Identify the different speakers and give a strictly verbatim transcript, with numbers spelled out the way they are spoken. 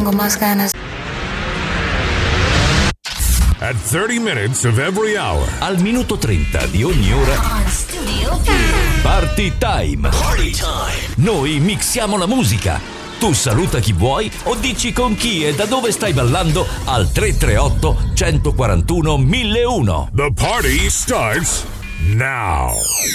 Speaker 1: tengo más ganas.
Speaker 2: At thirty minutes of every hour.
Speaker 3: Al minuto trenta di ogni ora. Party time. Party time. Noi mixiamo la musica. Tu saluta chi vuoi o dici con chi e da dove stai ballando al tre tre otto, uno quattro uno, mille uno.
Speaker 2: The party starts now.